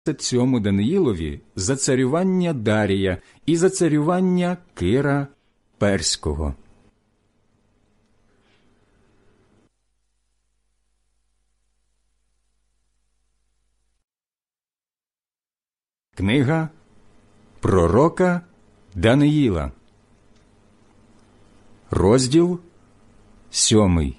цьому Даниїлові за царювання Дарія і за царювання Кира Перського. Книга пророка Даниїла, розділ 7.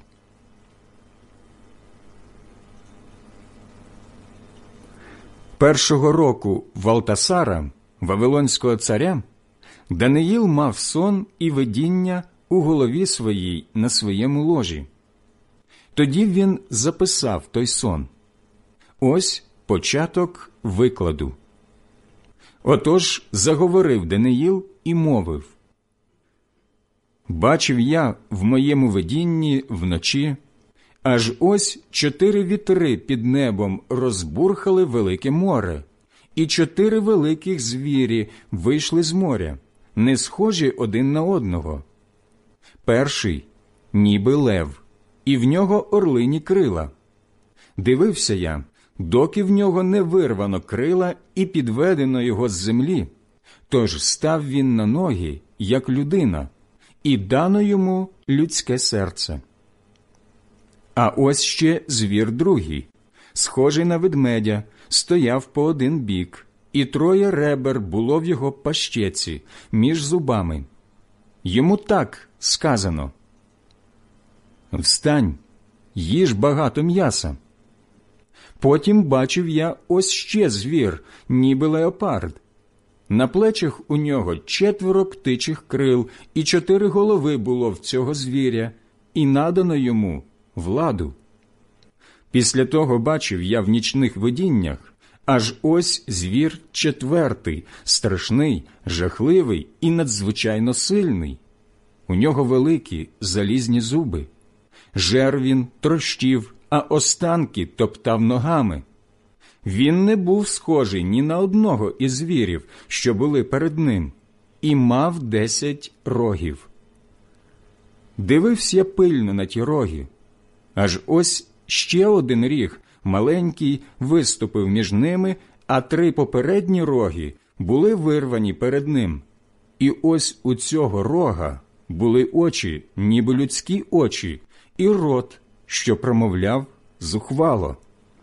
Першого року Валтасара, вавилонського царя, Даниїл мав сон і видіння у голові своїй на своєму ложі. Тоді він записав той сон. Ось початок викладу. Отож заговорив Даниїл і мовив: «Бачив я в моєму видінні вночі, аж ось 4 вітри під небом розбурхали велике море, і 4 великих звірі вийшли з моря, не схожі один на одного. Перший – ніби лев, і в нього орлині крила. Дивився я, доки в нього не вирвано крила і підведено його з землі, тож став він на ноги, як людина, і дано йому людське серце. А ось ще звір другий, схожий на ведмедя, стояв по один бік, і 3 ребер було в його пащеці, між зубами. Йому так сказано: «Встань, їж багато м'яса». Потім бачив я ось ще звір, ніби леопард. На плечах у нього 4 птичих крил, і 4 голови було в цього звіря, і надано йому владу. Після того бачив я в нічних видіннях, аж ось звір 4, страшний, жахливий і надзвичайно сильний. У нього великі залізні зуби. Жер він, трощив, а останки топтав ногами. Він не був схожий ні на одного із звірів, що були перед ним, і мав 10 рогів. Дивився я пильно на ті роги. Аж ось ще один ріг, маленький, виступив між ними, а 3 попередні роги були вирвані перед ним. І ось у цього рога були очі, ніби людські очі, і рот, що промовляв зухвало.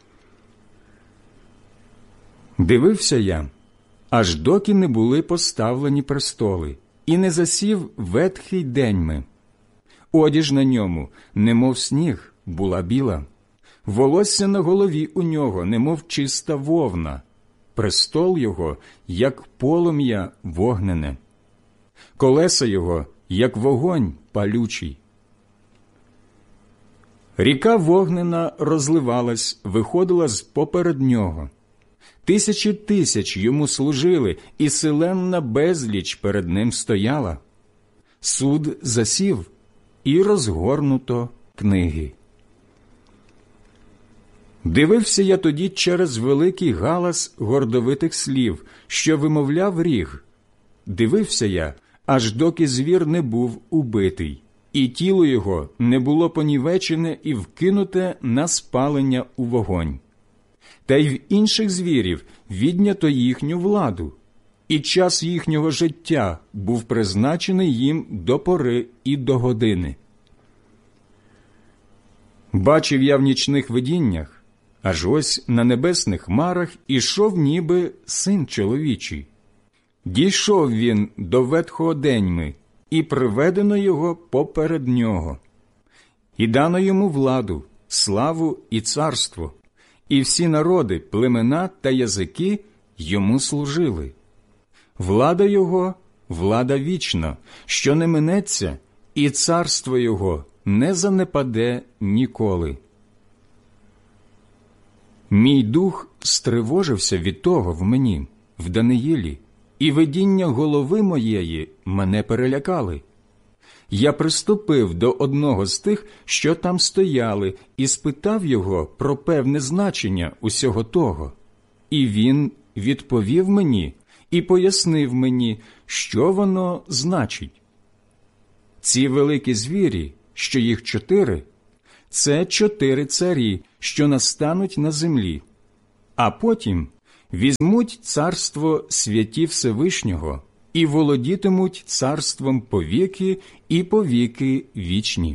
Дивився я, аж доки не були поставлені престоли, і не засів ветхий деньми. Одіж на ньому, немов сніг, була біла. Волосся на голові у нього, немов чиста вовна. Престол його, як полум'я вогнене. Колеса його, як вогонь палючий. Ріка вогнена розливалась, виходила з-поперед нього. 1000 тисяч йому служили, і селенна безліч перед ним стояла. Суд засів, і розгорнуто книги. Дивився я тоді через великий галас гордовитих слів, що вимовляв ріг. Дивився я, аж доки звір не був убитий, і тіло його не було понівечене і вкинуте на спалення у вогонь. Та й в інших звірів віднято їхню владу, і час їхнього життя був призначений їм до пори і до години. Бачив я в нічних видіннях, аж ось на небесних хмарах ішов ніби син чоловічий. Дійшов він до ветхого деньми, і приведено його поперед нього. І дано йому владу, славу і царство, і всі народи, племена та язики йому служили. Влада його – влада вічна, що не минеться, і царство його не занепаде ніколи. Мій дух стривожився від того в мені, в Даниїлі, і видіння голови моєї мене перелякали. Я приступив до одного з тих, що там стояли, і спитав його про певне значення усього того. І він відповів мені і пояснив мені, що воно значить. Ці великі звірі, що їх 4, це 4 царі, що настануть на землі. А потім візьмуть царство святі Всевишнього і володітимуть царством повіки і повіки вічні.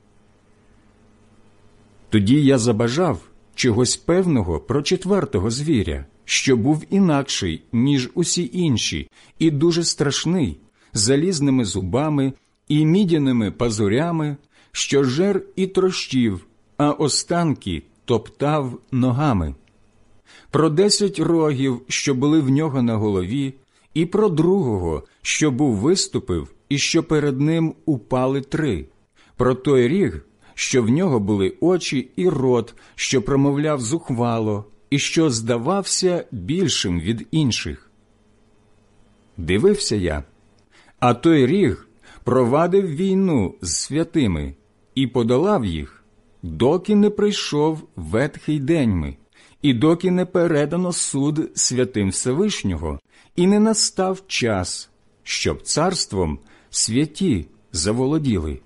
Тоді я забажав чогось певного про четвертого звіря, що був інакший, ніж усі інші, і дуже страшний, залізними зубами і мідяними пазурями, що жер і трощив, а останки топтав ногами. Про 10 рогів, що були в нього на голові, і про другого, що був виступив, і що перед ним упали 3, про той ріг, що в нього були очі і рот, що промовляв зухвало, і що здавався більшим від інших. Дивився я, а той ріг провадив війну з святими і подолав їх, доки не прийшов ветхий деньми, і доки не передано суд святим Всевишнього, і не настав час, щоб царством святі заволоділи.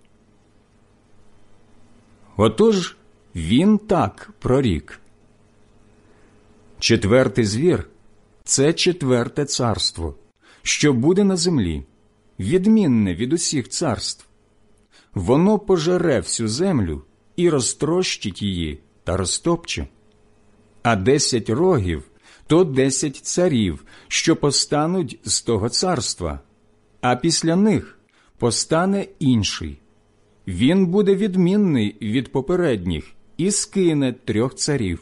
Отож він так прорік. Четвертий звір – це четверте царство, що буде на землі, відмінне від усіх царств. Воно пожере всю землю і розтрощить її та розтопче. А 10 рогів – то 10 царів, що постануть з того царства, а після них постане інший. Він буде відмінний від попередніх і скине 3 царів.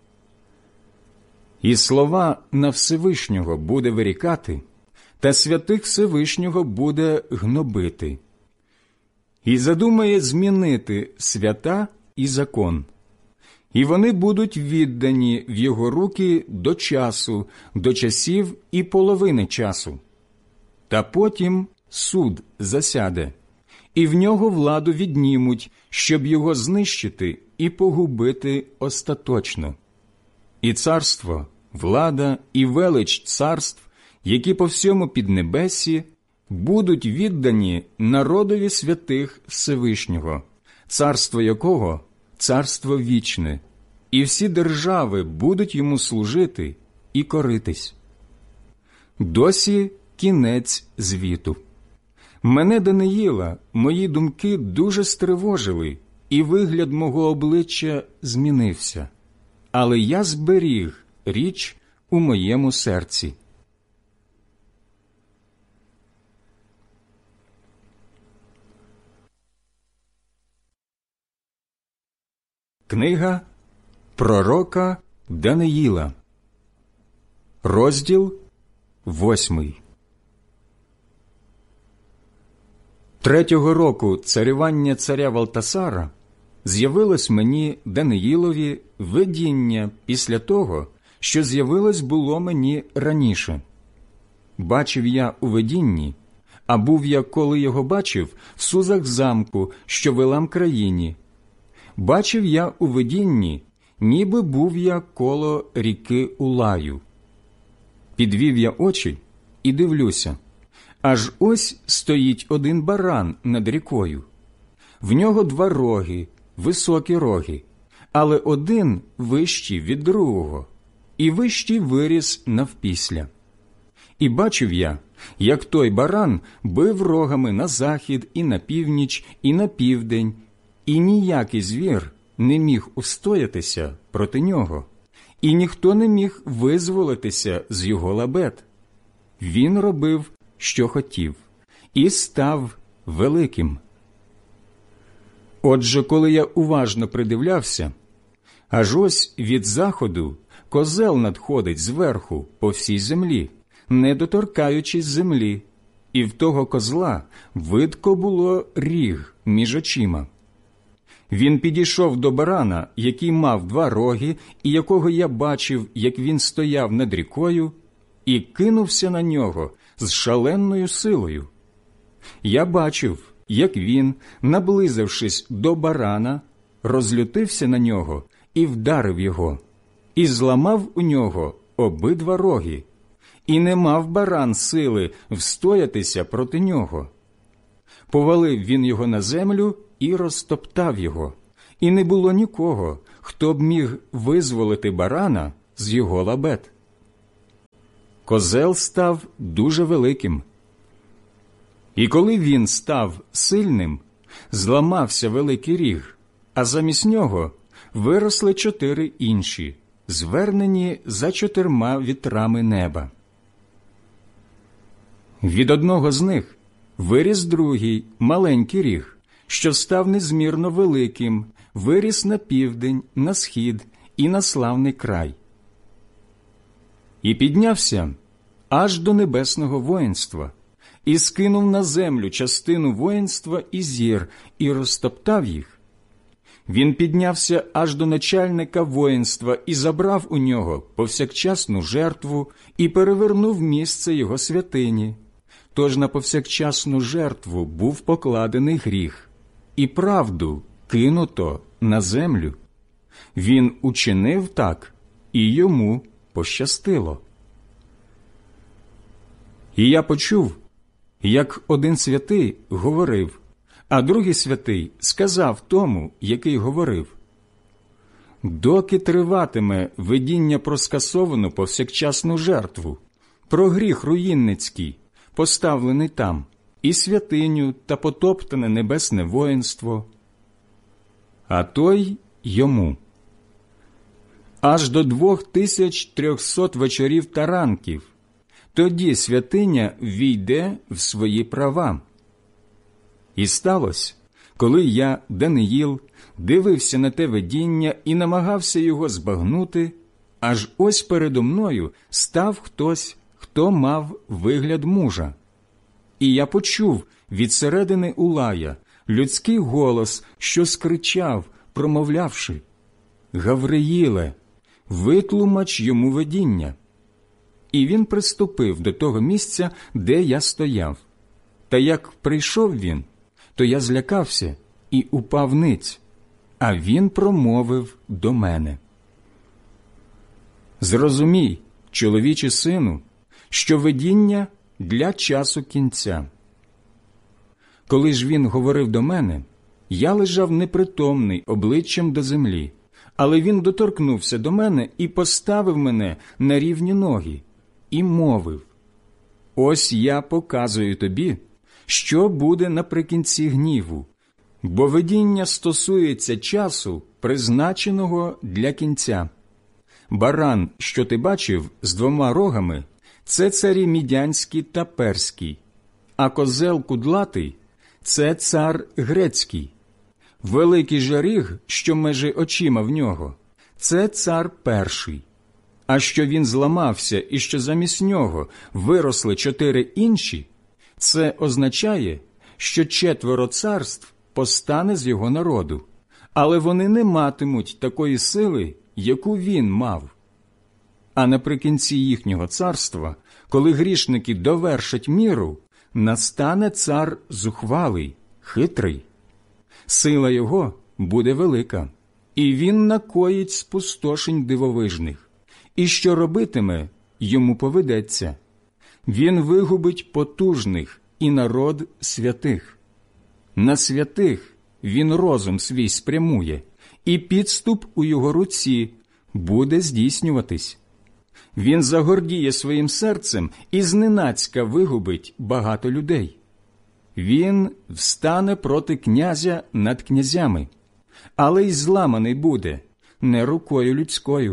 І слова на Всевишнього буде вирікати, та святих Всевишнього буде гнобити. І задумає змінити свята і закон. І вони будуть віддані в його руки до часу, до часів і половини часу. Та потім суд засяде, і в нього владу віднімуть, щоб його знищити і погубити остаточно. І царство, влада і велич царств, які по всьому піднебесі, будуть віддані народові святих Всевишнього, царство якого – царство вічне, і всі держави будуть йому служити і коритись. Досі кінець звіту. Мене, Даниїла, мої думки дуже стривожили, і вигляд мого обличчя змінився. Але я зберіг річ у моєму серці. Книга пророка Даниїла, розділ 8. 3-го року царювання царя Валтасара з'явилось мені, Даниїлові, видіння після того, що з'явилось було мені раніше. Бачив я у видінні, а був я, коли його бачив, в сузах замку, що в Елам країні. Бачив я у видінні, ніби був я коло ріки Улаю. Підвів я очі і дивлюся. Аж ось стоїть один баран над рікою. В нього 2 роги, високі роги, але один вищий від другого, і вищий виріс навпісля. І бачив я, як той баран бив рогами на захід і на північ, і на південь, і ніякий звір не міг устоятися проти нього, і ніхто не міг визволитися з його лабет. Він робив, що хотів, і став великим. Отже, коли я уважно придивлявся, аж ось від заходу козел надходить зверху по всій землі, не доторкаючись землі, і в того козла видко було ріг між очима. Він підійшов до барана, який мав 2 роги, і якого я бачив, як він стояв над рікою, і кинувся на нього з шаленою силою. Я бачив, як він, наблизившись до барана, розлютився на нього і вдарив його, і зламав у нього обидва роги, і не мав баран сили встоятися проти нього. Повалив він його на землю і розтоптав його, і не було нікого, хто б міг визволити барана з його лабет. козел став дуже великим. І коли він став сильним, зламався великий ріг, а замість нього виросли 4 інші, звернені за 4 вітрами неба. Від одного з них виріс другий, маленький ріг, що став незмірно великим, виріс на південь, на схід і на славний край. І піднявся аж до небесного воїнства, і скинув на землю частину воїнства і зір, і розтоптав їх. Він піднявся аж до начальника воїнства і забрав у нього повсякчасну жертву і перевернув місце його святині. Тож на повсякчасну жертву був покладений гріх, і правду кинуто на землю. Він учинив так, і йому пощастило. І я почув, як один святий говорив, а другий святий сказав тому, який говорив: «Доки триватиме видіння про скасовану повсякчасну жертву, про гріх руїнницький, поставлений там, і святиню та потоптане небесне воїнство?» А той йому: «Аж до 2300 вечорів та ранків, тоді святиня війде в свої права». І сталося, коли я, Даниїл, дивився на те видіння і намагався його збагнути, аж ось передо мною став хтось, хто мав вигляд мужа. І я почув від середини Улая людський голос, що скричав, промовлявши: «Гавриїле, витлумач йому видіння». І він приступив до того місця, де я стояв. Та як прийшов він, то я злякався і упав ниць, а він промовив до мене: «Зрозумій, чоловіче сину, що видіння для часу кінця». Коли ж він говорив до мене, я лежав непритомний обличчям до землі, але він доторкнувся до мене і поставив мене на рівні ноги, і мовив: «Ось я показую тобі, що буде наприкінці гніву, бо видіння стосується часу, призначеного для кінця. Баран, що ти бачив з 2 рогами, це царі Мідянський та Перський, а козел кудлатий – це цар Грецький. Великий же ріг, що межи очима в нього – це цар Перший. А що він зламався і що замість нього виросли 4 інші, це означає, що 4 царств постане з його народу, але вони не матимуть такої сили, яку він мав. А наприкінці їхнього царства, коли грішники довершать міру, настане цар зухвалий, хитрий. Сила його буде велика, і він накоїть спустошень дивовижних. І що робитиме, йому поведеться. Він вигубить потужних і народ святих. На святих він розум свій спрямує, і підступ у його руці буде здійснюватись. Він загордіє своїм серцем і зненацька вигубить багато людей. Він встане проти князя над князями, але й зламаний буде не рукою людською.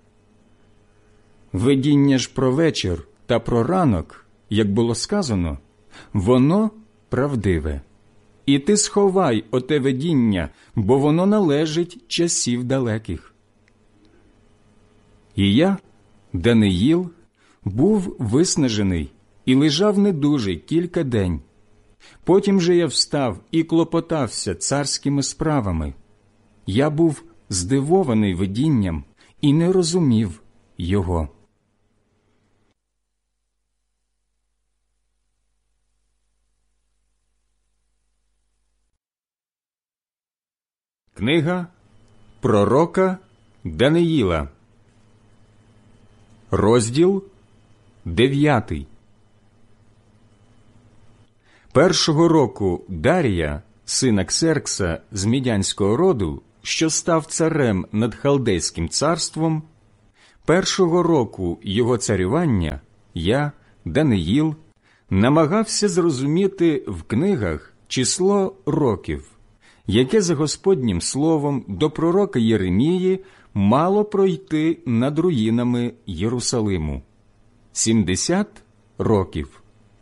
Видіння ж про вечір та про ранок, як було сказано, воно правдиве. І ти сховай оте видіння, бо воно належить часів далеких. І я, Даниїл, був виснажений і лежав недужий кілька день. Потім же я встав і клопотався царськими справами. Я був здивований видінням і не розумів його. Книга пророка Даниїла, розділ 9. Першого року Дарія, сина Ксеркса з Мідянського роду, що став царем над Халдейським царством, першого року його царювання, я, Даниїл, намагався зрозуміти в книгах число років, яке за Господнім словом до пророка Єремії мало пройти над руїнами Єрусалиму. 70 років.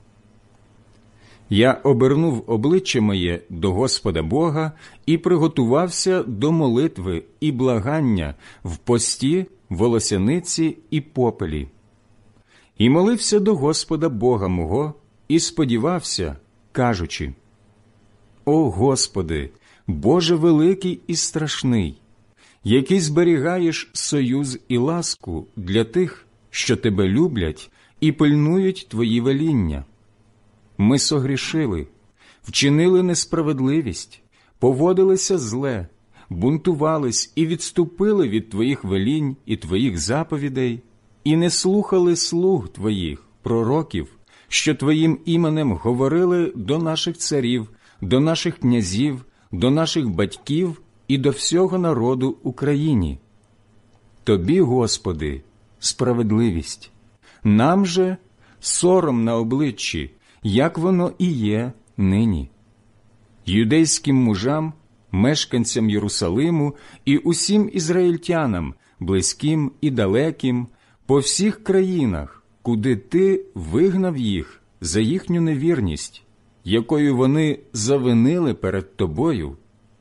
Я обернув обличчя моє до Господа Бога і приготувався до молитви і благання в пості, волосяниці і попелі. І молився до Господа Бога мого і сподівався, кажучи: «О Господи, Боже великий і страшний, який зберігаєш союз і ласку для тих, що Тебе люблять і пильнують Твої веління. Ми согрішили, вчинили несправедливість, поводилися зле, бунтувались і відступили від Твоїх велінь і Твоїх заповідей, і не слухали слуг Твоїх, пророків, що Твоїм іменем говорили до наших царів, до наших князів, до наших батьків і до всього народу Україні. Тобі, Господи, справедливість, нам же сором на обличчі, як воно і є нині. Юдейським мужам, мешканцям Єрусалиму і усім ізраїльтянам, близьким і далеким, по всіх країнах, куди Ти вигнав їх за їхню невірність, якою вони завинили перед Тобою.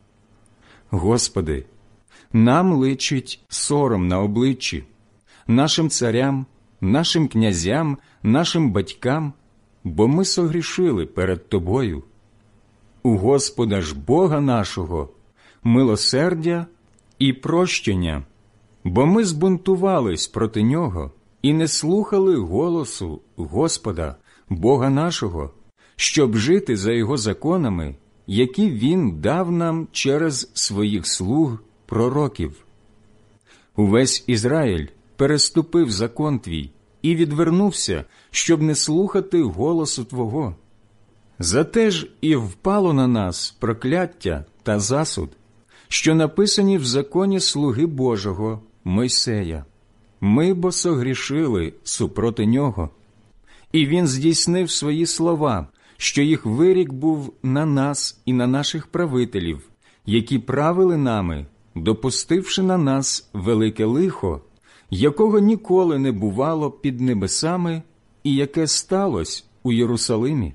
Господи, нам личить сором на обличчі, нашим царям, нашим князям, нашим батькам, бо ми согрішили перед Тобою. У Господа ж Бога нашого милосердя і прощення, бо ми збунтувались проти Нього і не слухали голосу Господа, Бога нашого, щоб жити за Його законами, які Він дав нам через своїх слуг пророків. Увесь Ізраїль переступив закон Твій і відвернувся, щоб не слухати голосу Твого. Зате ж і впало на нас прокляття та засуд, що написані в законі слуги Божого Мойсея. Ми бо согрішили супроти Нього. І Він здійснив свої слова, що їх вирік був на нас і на наших правителів, які правили нами, допустивши на нас велике лихо, якого ніколи не бувало під небесами і яке сталося у Єрусалимі.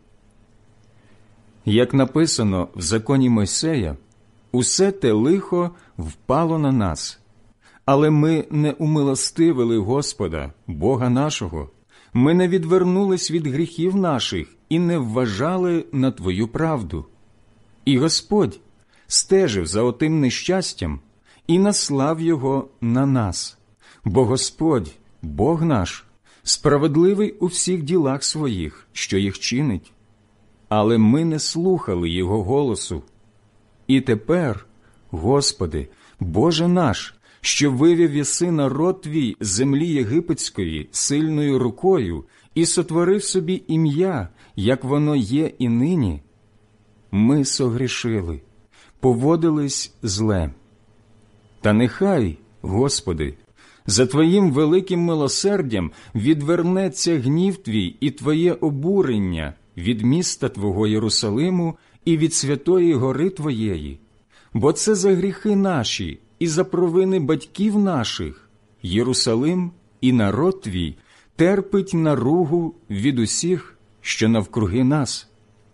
Як написано в законі Мойсея, усе те лихо впало на нас, але ми не умилостивили Господа, Бога нашого, ми не відвернулись від гріхів наших і не вважали на Твою правду. І Господь стежив за отим нещастям і наслав його на нас, бо Господь, Бог наш, справедливий у всіх ділах своїх, що їх чинить. Але ми не слухали Його голосу. І тепер, Господи, Боже наш, що вивів єси народ Твій з землі єгипетської сильною рукою і сотворив собі ім'я, як воно є і нині, ми согрішили, поводились зле. Та нехай, Господи, за Твоїм великим милосердям відвернеться гнів Твій і Твоє обурення від міста Твого Єрусалиму і від святої гори Твоєї, бо це за гріхи наші і за провини батьків наших Єрусалим і народ Твій терпить наругу від усіх, що навкруги нас.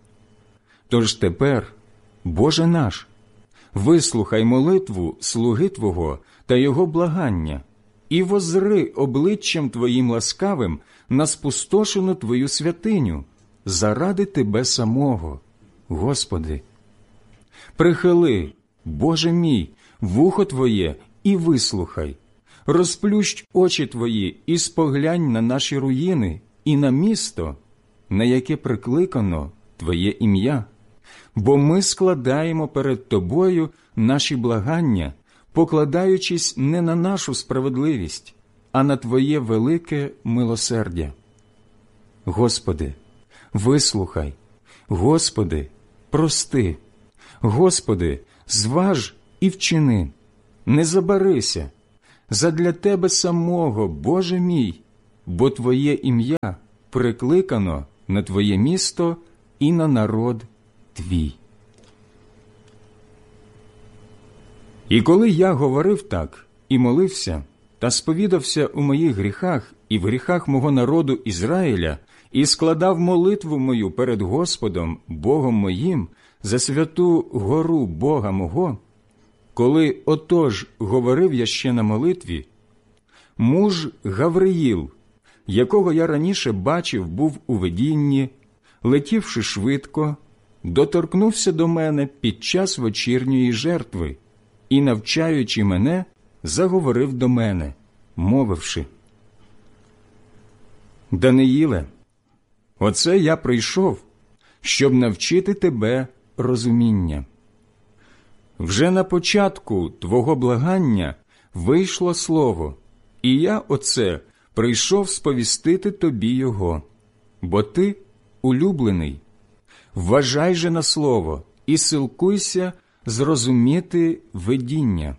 Тож тепер, Боже наш, вислухай молитву слуги Твого та його благання, і воззри обличчям Твоїм ласкавим на спустошену Твою святиню, заради Тебе самого, Господи. Прихили, Боже мій, вухо Твоє і вислухай, розплющ очі Твої і споглянь на наші руїни і на місто, на яке прикликано Твоє ім'я, бо ми складаємо перед Тобою наші благання, покладаючись не на нашу справедливість, а на Твоє велике милосердя. Господи, вислухай, Господи, прости, Господи, зваж і вчини, не забарися, задля Тебе самого, Боже мій, бо Твоє ім'я прикликано на твоє місто і на народ твій». І коли я говорив так і молився, та сповідався у моїх гріхах і в гріхах мого народу Ізраїля, і складав молитву мою перед Господом, Богом моїм, за святу гору Бога мого, коли отож говорив я ще на молитві, муж Гавриїл, якого я раніше бачив, був у видінні, летівши швидко, доторкнувся до мене під час вечірньої жертви і, навчаючи мене, заговорив до мене, мовивши: «Даниїле, оце я прийшов, щоб навчити тебе розуміння. Вже на початку твого благання вийшло слово, і я оце прийшов сповістити тобі його, бо ти улюблений. Вважай же на слово і силкуйся зрозуміти видіння.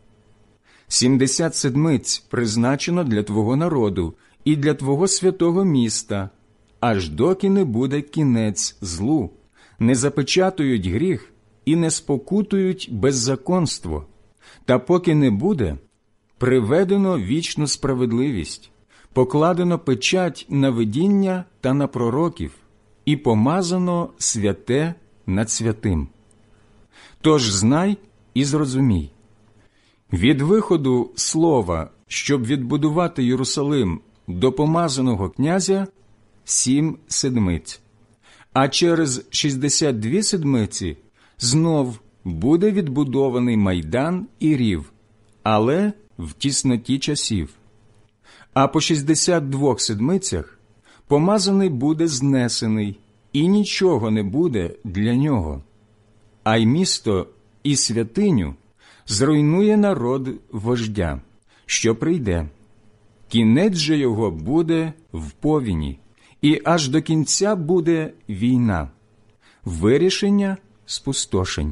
70 седмиць призначено для твого народу і для твого святого міста, аж доки не буде кінець злу, не запечатують гріх і не спокутують беззаконство, та поки не буде, приведено вічну справедливість, покладено печать на видіння та на пророків, і помазано святе над святим. Тож знай і зрозумій. Від виходу слова, щоб відбудувати Єрусалим, до помазаного князя 7 седмиць, а через 62 седмиці знов буде відбудований майдан і рів, але в тісноті часів. А по 62 седмицях помазаний буде знесений, і нічого не буде для нього. А й місто і святиню зруйнує народ вождя, що прийде. Кінець же його буде в повіні, і аж до кінця буде війна, вирішення спустошень.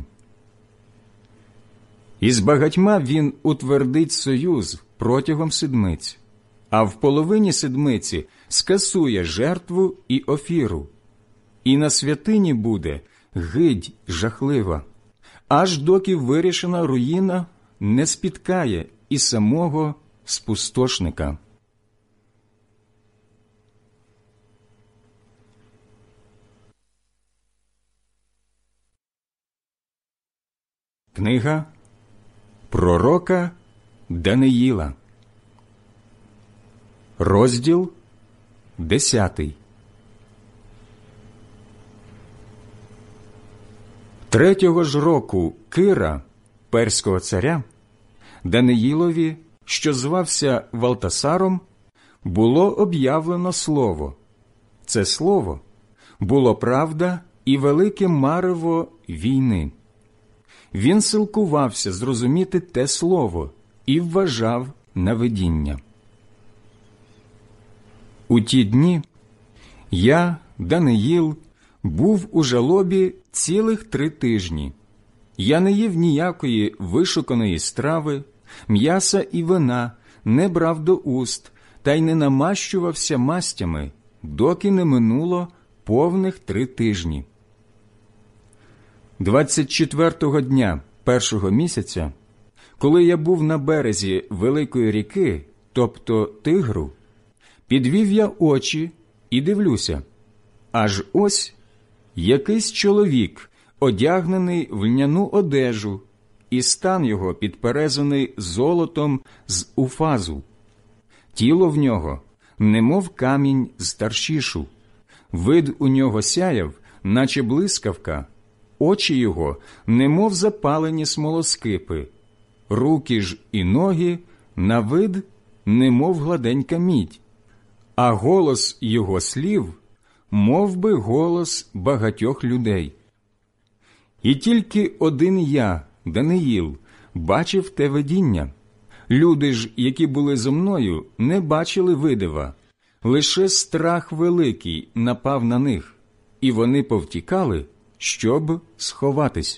І з багатьма він утвердить союз протягом седмиць, а в половині седмиці скасує жертву і офіру. І на святині буде гидь жахлива, аж доки вирішена руїна не спіткає і самого спустошника. Книга пророка Даниїла, розділ 10. Третього ж року Кира, перського царя, Даниїлові, що звався Валтасаром, було об'явлено слово. Це слово було правда і велике марево війни. Він силкувався зрозуміти те слово і вважав на видіння. У ті дні я, Даниїл, був у жалобі цілих 3 тижні. Я не їв ніякої вишуканої страви, м'яса і вина не брав до уст та й не намащувався мастями, доки не минуло повних 3 тижні. 24-го дня першого місяця, коли я був на березі великої ріки, тобто Тигру, підвів я очі і дивлюся, аж ось якийсь чоловік, одягнений в льняну одежу, і стан його підперезаний золотом з Уфазу. Тіло в нього немов камінь з Таршішу, вид у нього сяяв, наче блискавка, очі його немов запалені смолоскипи, руки ж і ноги на вид немов гладенька мідь, а голос його слів мов би голос багатьох людей. І тільки один я, Даниїл, бачив те видіння. Люди ж, які були зо мною, не бачили видива. Лише страх великий напав на них, і вони повтікали, щоб сховатись.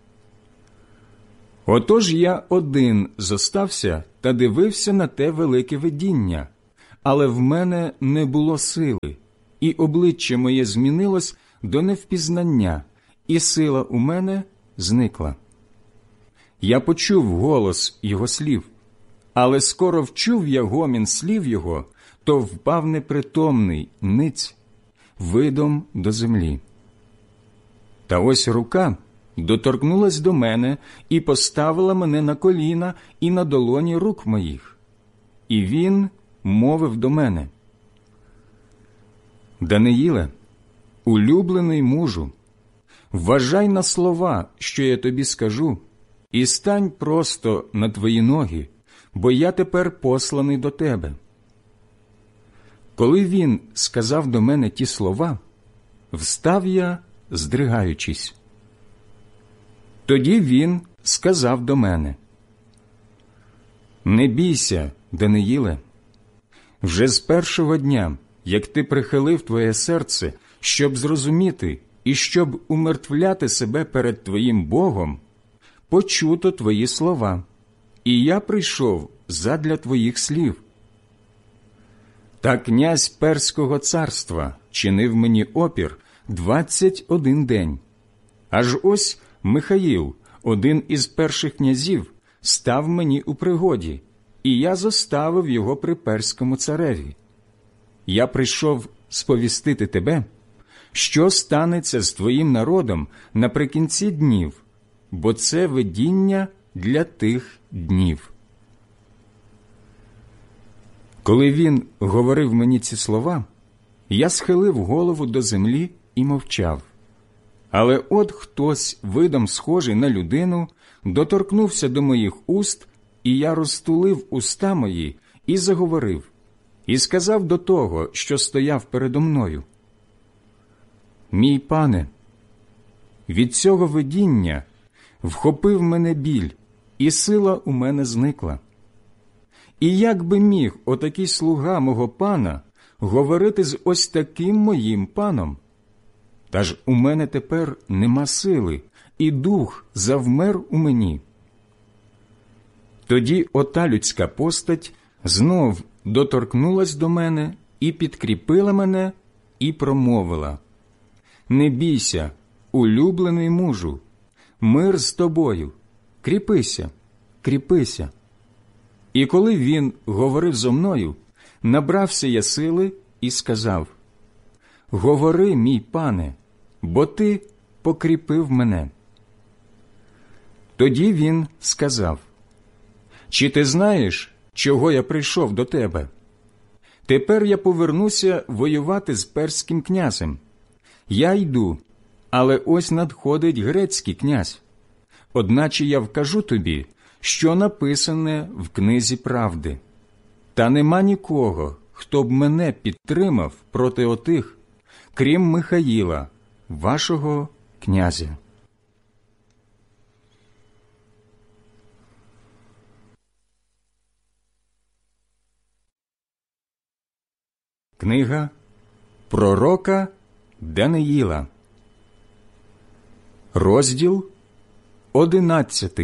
Отож я один зостався та дивився на те велике видіння, але в мене не було сили, і обличчя моє змінилось до невпізнання, і сила у мене зникла. Я почув голос його слів, але скоро вчув я гомін слів його, то впав непритомний, ниць, видом до землі. Та ось рука доторкнулась до мене і поставила мене на коліна і на долоні рук моїх. І він мовив до мене: «Даниїле, улюблений мужу, вважай на слова, що я тобі скажу, і стань просто на твої ноги, бо я тепер посланий до тебе». Коли він сказав до мене ті слова, встав я, здригаючись. Тоді він сказав до мене: «Не бійся, Даниїле, вже з першого дня, як ти прихилив твоє серце, щоб зрозуміти і щоб умертвляти себе перед твоїм Богом, почуто твої слова, і я прийшов задля твоїх слів. Та князь Перського царства чинив мені опір 21 день. Аж ось Михаїл, один із перших князів, став мені у пригоді, і я зоставив його при перському цареві. Я прийшов сповістити тебе, що станеться з твоїм народом наприкінці днів, бо це видіння для тих днів». Коли він говорив мені ці слова, я схилив голову до землі і мовчав. Але от хтось, видом схожий на людину, доторкнувся до моїх уст, і я розтулив уста мої і заговорив, і сказав до того, що стояв передо мною: «Мій пане, від цього видіння вхопив мене біль, і сила у мене зникла. І як би міг отакий слуга мого пана говорити з ось таким моїм паном? Та ж у мене тепер нема сили, і дух завмер у мені». Тоді ота людська постать знов доторкнулась до мене і підкріпила мене, і промовила: «Не бійся, улюблений мужу, мир з тобою, кріпися, кріпися». І коли він говорив зо мною, набрався я сили і сказав: «Говори, мій пане, бо ти покріпив мене». Тоді він сказав: «Чи ти знаєш, чого я прийшов до тебе? Тепер я повернуся воювати з перським князем. Я йду, але ось надходить грецький князь. Одначе я вкажу тобі, що написане в книзі правди. Та нема нікого, хто б мене підтримав проти отих, крім Михаїла, вашого князя». Книга пророка Даниїла, розділ 11.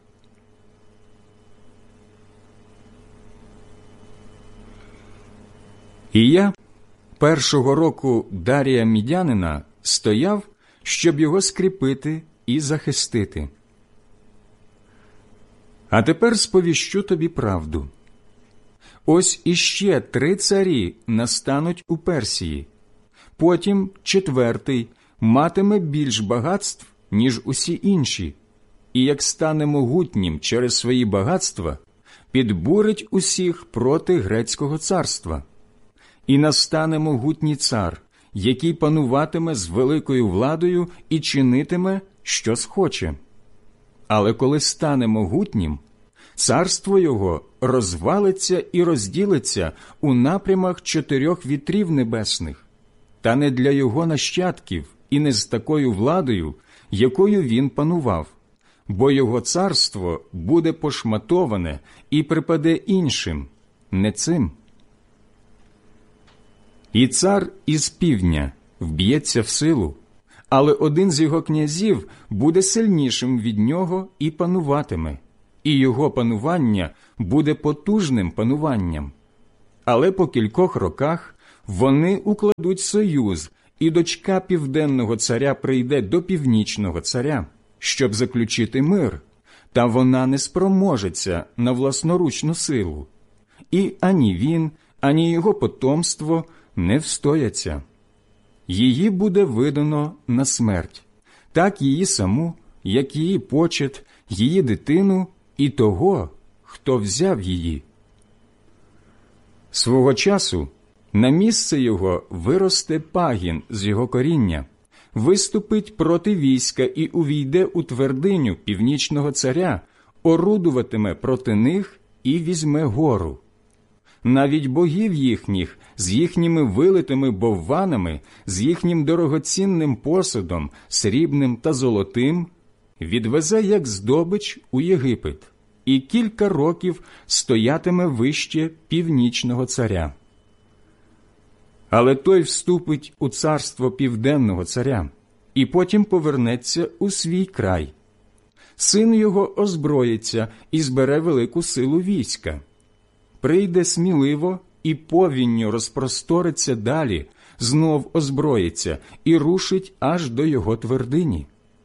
І я першого року Дарія Мідянина стояв, щоб його скріпити і захистити. А тепер сповіщу тобі правду. Ось іще 3 царі настануть у Персії, потім 4 матиме більш багатств, ніж усі інші, і як стане могутнім через свої багатства, підбурить усіх проти грецького царства. І настане могутній цар, який пануватиме з великою владою і чинитиме, що схоче. Але коли стане могутнім, царство його розвалиться і розділиться у напрямах 4 вітрів небесних, та не для його нащадків і не з такою владою, якою він панував, бо його царство буде пошматоване і припаде іншим, не цим. І цар із півдня вб'ється в силу, але один з його князів буде сильнішим від нього і пануватиме, і його панування буде потужним пануванням. Але по кількох роках Вони укладуть союз, і дочка південного царя прийде до північного царя, щоб заключити мир, та вона не спроможеться на власноручну силу. І ані він, ані його потомство не встояться. Її буде видано на смерть, так її саму, як її почет, її дитину і того, хто взяв її. Свого часу на місце його виросте пагін з його коріння, виступить проти війська і увійде у твердиню північного царя, орудуватиме проти них і візьме гору. Навіть богів їхніх з їхніми вилитими бовванами, з їхнім дорогоцінним посудом, срібним та золотим, відвезе як здобич у Єгипет, і кілька років стоятиме вище північного царя. Але той вступить у царство південного царя, і потім повернеться у свій край. Син його озброїться і збере велику силу війська. Прийде сміливо і повінню розпросториться далі, знов озброїться і рушить аж до його твердині.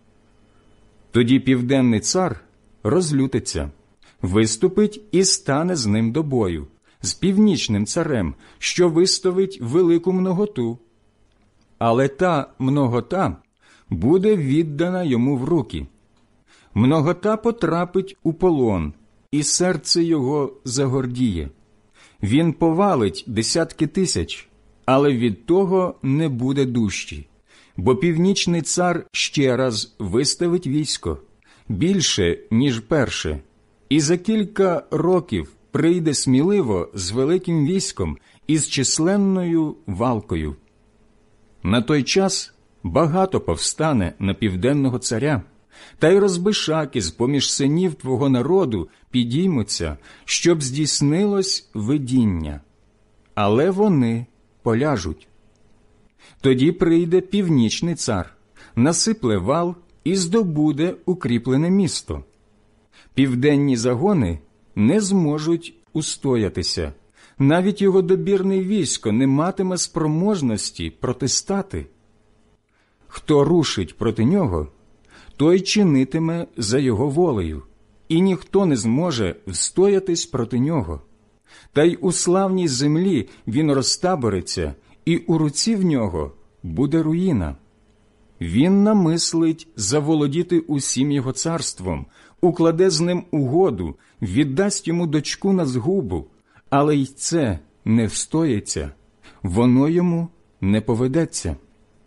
Тоді південний цар розлютиться, виступить і стане з ним до бою, з північним царем, що виставить велику многоту. Але та многота буде віддана йому в руки. Многота потрапить у полон, і серце його загордіє. Він повалить десятки тисяч, але від того не буде дужчі, бо північний цар ще раз виставить військо, більше, ніж перше, і за кілька років прийде сміливо з великим військом і з численною валкою. На той час багато повстане на південного царя, та й розбишаки з-поміж синів твого народу підіймуться, щоб здійснилось видіння. Але вони поляжуть. Тоді прийде північний цар, насипле вал і здобуде укріплене місто. Південні загони не зможуть устоятися, навіть його добірне військо не матиме спроможності протистати. Хто рушить проти нього, той чинитиме за його волею, і ніхто не зможе встоятись проти нього. Та й у славній землі він розтабориться, і у руці в нього буде руїна. Він намислить заволодіти усім його царством, укладе з ним угоду, віддасть йому дочку на згубу, але й це не встоїться, воно йому не поведеться.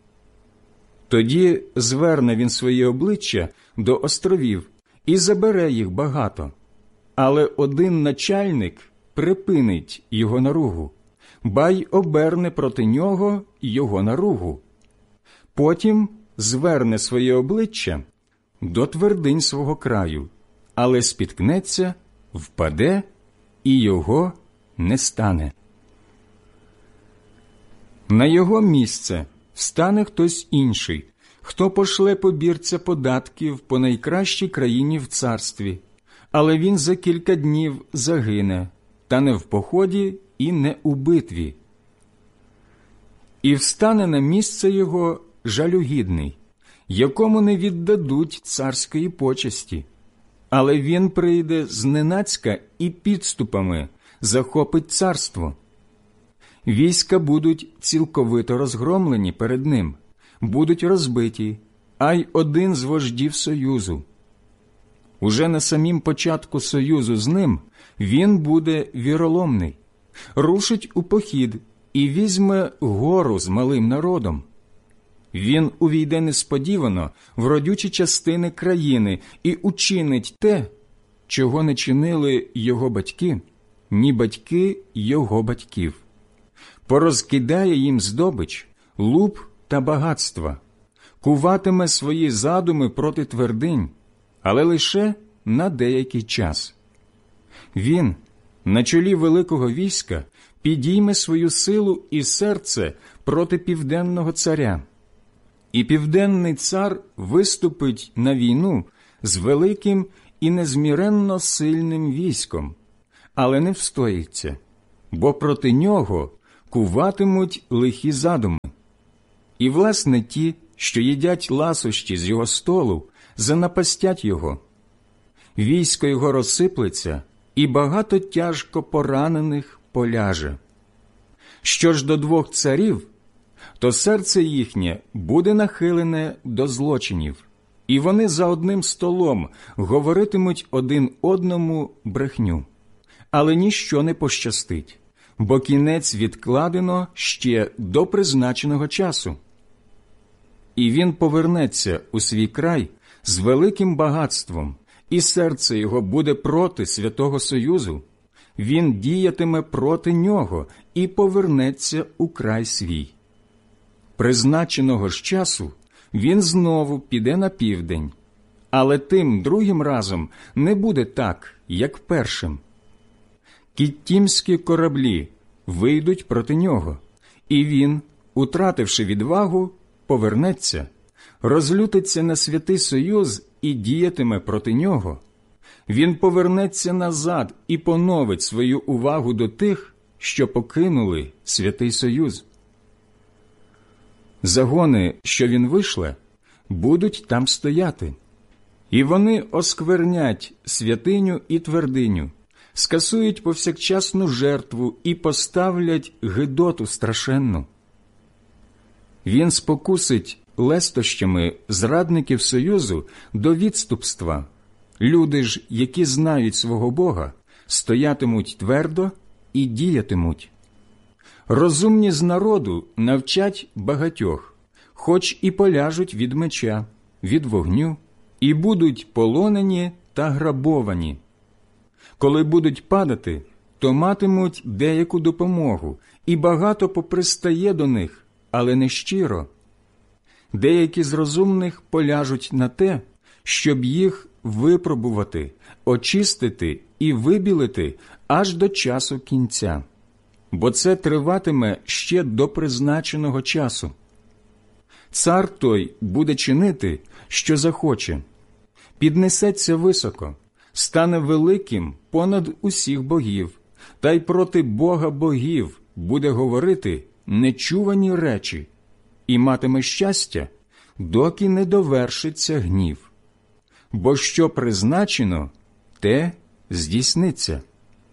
Тоді зверне він своє обличчя до островів і забере їх багато, але один начальник припинить його наругу, ба й оберне проти нього його наругу. Потім зверне своє обличчя до твердинь свого краю, але спіткнеться, впаде, і його не стане. На його місце встане хтось інший, хто пошле побірця податків по найкращій країні в царстві, але він за кілька днів загине, та не в поході і не у битві. І встане на місце його жалюгідний, якому не віддадуть царської почесті, але він прийде зненацька і підступами захопить царство. Війська будуть цілковито розгромлені перед ним, будуть розбиті, а й один з вождів союзу. Уже на самім початку союзу з ним він буде віроломний, рушить у похід і візьме гору з малим народом. Він увійде несподівано в родючі частини країни і учинить те, чого не чинили його батьки, ні батьки його батьків. Порозкидає їм здобич, луп та багатства, куватиме свої задуми проти твердинь, але лише на деякий час. Він на чолі великого війська підійме свою силу і серце проти південного царя. І південний цар виступить на війну з великим і незміренно сильним військом, але не встоїться, бо проти нього куватимуть лихі задуми. І, власне, ті, що їдять ласощі з його столу, занапастять його. Військо його розсиплеться, і багато тяжко поранених поляже. Що ж до двох царів, то серце їхнє буде нахилене до злочинів, і вони за одним столом говоритимуть один одному брехню. Але ніщо не пощастить, бо кінець відкладено ще до призначеного часу. І він повернеться у свій край з великим багатством, і серце його буде проти Святого Союзу. Він діятиме проти нього і повернеться у край свій. Призначеного ж часу він знову піде на південь, але тим другим разом не буде так, як першим. Кіттімські кораблі вийдуть проти нього, і він, утративши відвагу, повернеться, розлютиться на Святий Союз і діятиме проти нього. Він повернеться назад і поновить свою увагу до тих, що покинули Святий Союз. Загони, що він вишле, будуть там стояти, і вони осквернять святиню і твердиню, скасують повсякчасну жертву і поставлять гидоту страшенну. Він спокусить лестощами зрадників Союзу до відступства. Люди ж, які знають свого Бога, стоятимуть твердо і діятимуть. Розумні з народу навчать багатьох, хоч і поляжуть від меча, від вогню, і будуть полонені та грабовані. Коли будуть падати, то матимуть деяку допомогу, і багато попристає до них, але не щиро. Деякі з розумних поляжуть на те, щоб їх випробувати, очистити і вибілити аж до часу кінця, бо це триватиме ще до призначеного часу. Цар той буде чинити, що захоче, піднесеться високо, стане великим понад усіх богів, та й проти Бога богів буде говорити нечувані речі, і матиме щастя, доки не довершиться гнів. Бо що призначено, те здійсниться.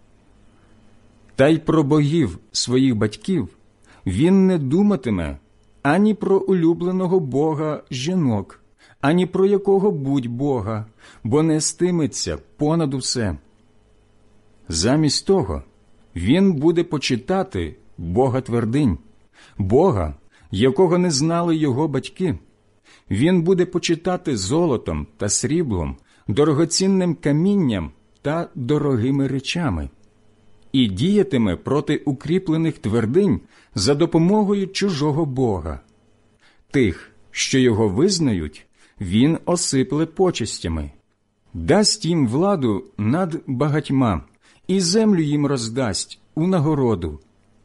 Та й про богів своїх батьків він не думатиме ані про улюбленого бога жінок, ані про якого будь бога, бо не стиметься понад усе. Замість того він буде почитати Бога твердинь, Бога, якого не знали його батьки. Він буде почитати золотом та сріблом, дорогоцінним камінням та дорогими речами, і діятиме проти укріплених твердинь за допомогою чужого бога. Тих, що його визнають, він осипле почестями, дасть їм владу над багатьма, і землю їм роздасть у нагороду.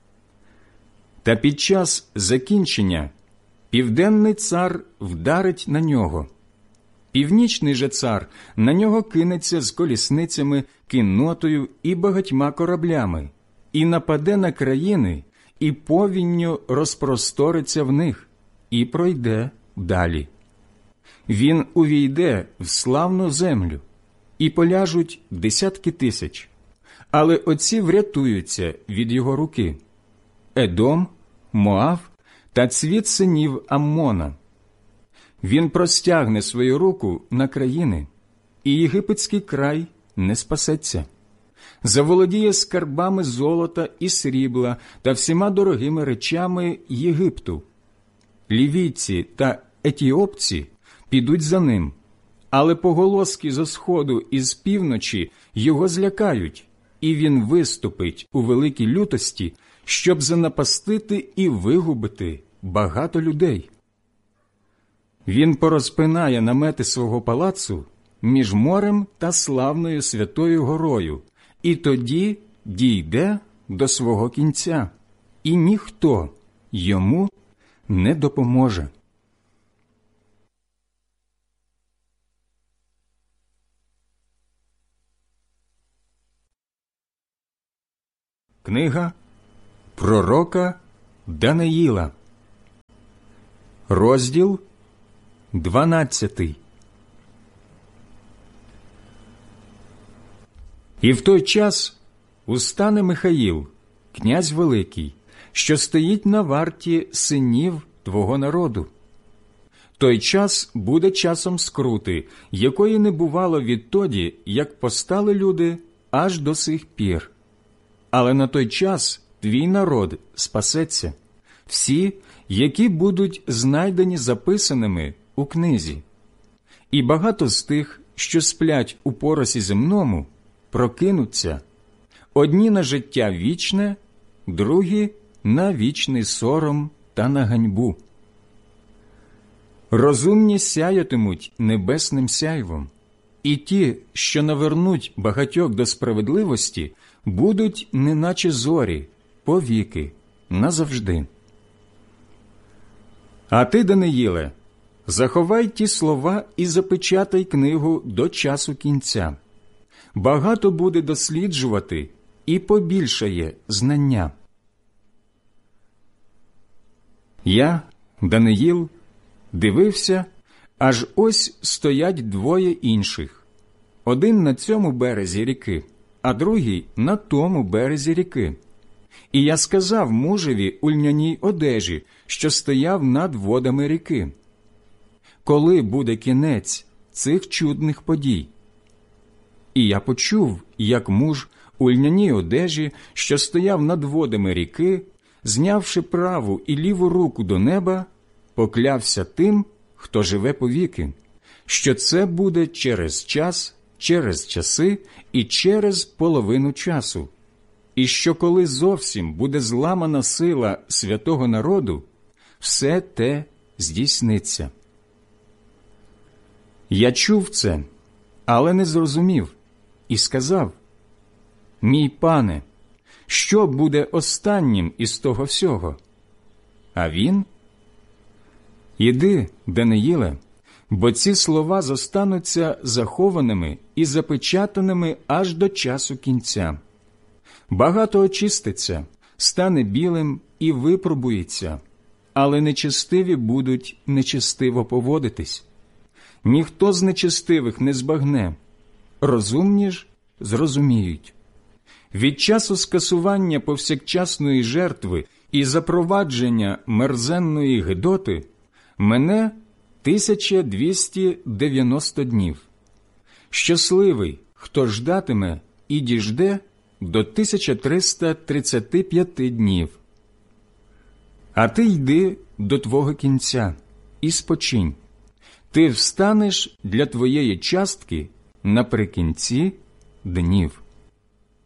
Та під час закінчення південний цар вдарить на нього. Північний же цар на нього кинеться з колісницями, кіннотою і багатьма кораблями, і нападе на країни, і повінню розпросториться в них, і пройде далі. Він увійде в славну землю, і поляжуть десятки тисяч, але оці врятуються від його руки: Едом, Моав та цвіт синів Аммона. Він простягне свою руку на країни, і єгипетський край не спасеться. Заволодіє скарбами золота і срібла та всіма дорогими речами Єгипту. Лівійці та етіопці підуть за ним, але поголоски зо сходу і з півночі його злякають, і він виступить у великій лютості, щоб занапастити і вигубити багато людей. Він порозпинає намети свого палацу між морем та славною святою горою, і тоді дійде до свого кінця, і ніхто йому не допоможе. Книга пророка Даниїла, розділ 12. І в той час устане Михаїл, князь великий, що стоїть на варті синів твого народу. Той час буде часом скрути, якої не бувало відтоді, як постали люди, аж до сих пір. Але на той час твій народ спасеться, всі, які будуть знайдені записаними у книзі. І багато з тих, що сплять у поросі земному, прокинуться, одні на життя вічне, другі на вічний сором та на ганьбу. Розумні сяятимуть небесним сяйвом, і ті, що навернуть багатьох до справедливості, будуть неначе зорі, повіки, назавжди. А ти, Даниїле, заховай ті слова і запечатай книгу до часу кінця. Багато буде досліджувати і побільшає знання. Я, Даниїл, дивився, аж ось стоять двоє інших. Один на цьому березі ріки, а другий на тому березі ріки. І я сказав мужеві у льняній одежі, що стояв над водами ріки: коли буде кінець цих чудних подій? І я почув, як муж у льняній одежі, що стояв над водами ріки, знявши праву і ліву руку до неба, поклявся тим, хто живе повіки, що це буде через час, через часи і через половину часу, і що коли зовсім буде зламана сила святого народу, все те здійсниться. Я чув це, але не зрозумів, і сказав: «Мій пане, що буде останнім із того всього?» А він: «Іди, Даниїле, бо ці слова зостануться захованими і запечатаними аж до часу кінця. Багато очиститься, стане білим і випробується, але нечестиві будуть нечестиво поводитись. Ніхто з нечестивих не збагне, розумні ж зрозуміють. Від часу скасування повсякчасної жертви і запровадження мерзенної гидоти мене 1290 днів. Щасливий, хто ждатиме і діжде до 1335 днів. А ти йди до твого кінця і спочинь. Ти встанеш для твоєї частки наприкінці днів».